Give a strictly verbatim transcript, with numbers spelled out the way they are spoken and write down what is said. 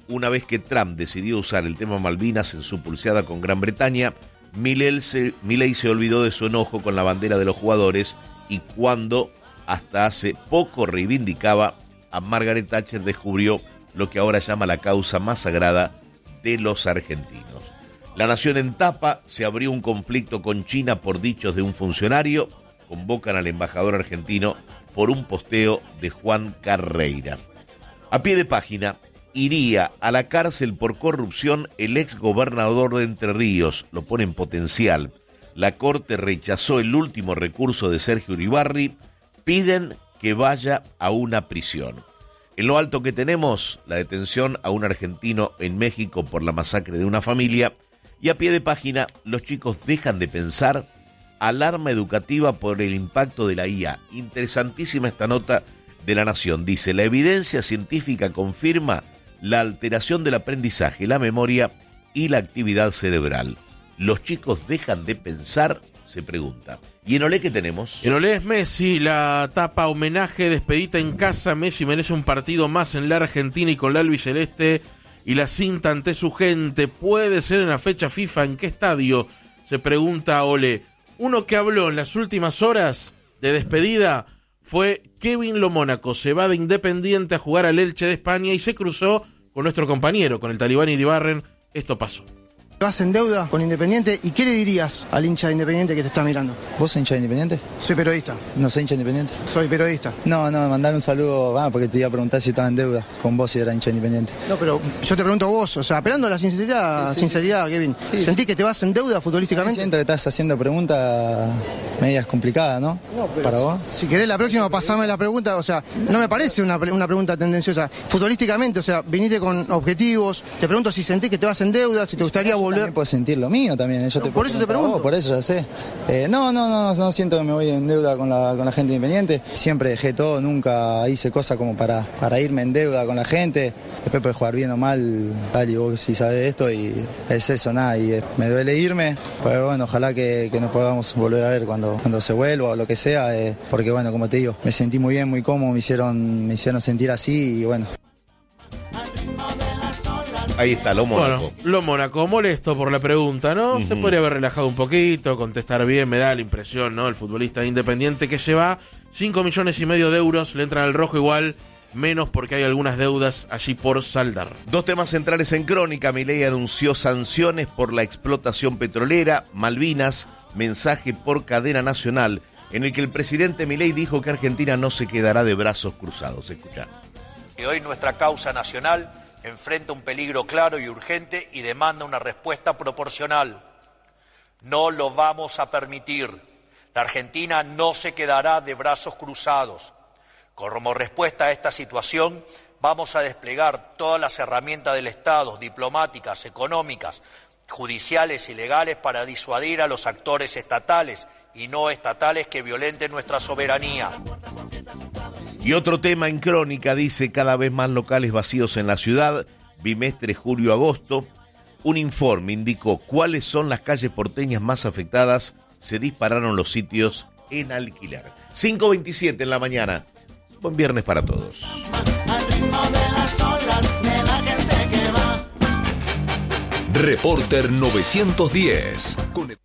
una vez que Trump decidió usar el tema Malvinas en su pulseada con Gran Bretaña, Milei se, Milei se olvidó de su enojo con la bandera de los jugadores y cuando hasta hace poco reivindicaba a Margaret Thatcher, descubrió lo que ahora llama la causa más sagrada de los argentinos. La Nación en tapa: se abrió un conflicto con China por dichos de un funcionario. Convocan al embajador argentino por un posteo de Juan Carreira. A pie de página: iría a la cárcel por corrupción el ex gobernador de Entre Ríos, lo pone en potencial. La Corte rechazó el último recurso de Sergio Uribarri, piden que vaya a una prisión. En lo alto que tenemos, la detención a un argentino en México por la masacre de una familia. Y a pie de página, los chicos dejan de pensar, alarma educativa por el impacto de la I A. Interesantísima esta nota de La Nación. Dice: la evidencia científica confirma la alteración del aprendizaje, la memoria y la actividad cerebral. Los chicos dejan de pensar, se pregunta. ¿Y en Olé qué tenemos? En Olé es Messi, la tapa homenaje, despedida en casa. Messi merece un partido más en la Argentina y con la albiceleste, y la cinta ante su gente. ¿Puede ser en la fecha FIFA? ¿En qué estadio?, se pregunta Olé. Uno que habló en las últimas horas de despedida fue Kevin Lo Mónaco. Se va de Independiente a jugar al Elche de España y se cruzó con nuestro compañero, con el talibán Iribarren. Esto pasó. ¿Vas en deuda con Independiente? ¿Y qué le dirías al hincha de Independiente que te está mirando? ¿Vos sos hincha de Independiente? Soy periodista. ¿No soy hincha de Independiente? Soy periodista. No, no, me mandaron un saludo, ah, porque te iba a preguntar si estaba en deuda con vos si era hincha de Independiente. No, pero yo te pregunto a vos, o sea, apelando a la sinceridad, sí, sí, sinceridad, sí. Kevin. Sí, ¿sentís sí. que te vas en deuda futbolísticamente? Sí, siento que estás haciendo preguntas medias complicadas, ¿no? No, pero para vos. Si querés la próxima, pasame la pregunta, o sea, no me parece una, una pregunta tendenciosa. Futbolísticamente, o sea, viniste con objetivos, te pregunto si sentís que te vas en deuda, si te gustaría yo volver... También puedo sentirlo mío también, yo no, te por eso te pregunto. Vos, por eso ya sé. Eh, no, no, no, no, no siento que me voy en deuda con la, con la gente independiente. Siempre dejé todo, nunca hice cosas como para, para irme en deuda con la gente. Después puede jugar bien o mal, tal, y vos si sabés esto, y es eso, nada, y eh, me duele irme, pero bueno, ojalá que, que nos podamos volver a ver cuando, cuando se vuelva o lo que sea, eh, porque bueno, como te digo, me sentí muy bien, muy cómodo, me hicieron, me hicieron sentir así y bueno. Ahí está, Lo Mónaco. Bueno, Lo Mónaco, molesto por la pregunta, ¿no? Uh-huh. Se podría haber relajado un poquito, contestar bien, me da la impresión, ¿no? El futbolista Independiente que lleva cinco millones y medio de euros, le entran al rojo igual, menos porque hay algunas deudas allí por saldar. Dos temas centrales en crónica. Milei anunció sanciones por la explotación petrolera. Malvinas, mensaje por cadena nacional, en el que el presidente Milei dijo que Argentina no se quedará de brazos cruzados. Escuchá. Y hoy nuestra causa nacional enfrenta un peligro claro y urgente y demanda una respuesta proporcional. No lo vamos a permitir. La Argentina no se quedará de brazos cruzados. Como respuesta a esta situación, vamos a desplegar todas las herramientas del Estado, diplomáticas, económicas, judiciales y legales, para disuadir a los actores estatales y no estatales que violenten nuestra soberanía. Y otro tema en crónica, dice: cada vez más locales vacíos en la ciudad, bimestre julio-agosto. Un informe indicó cuáles son las calles porteñas más afectadas. Se dispararon los sitios en alquiler. cinco veintisiete en la mañana. Buen viernes para todos. Reporter novecientos diez.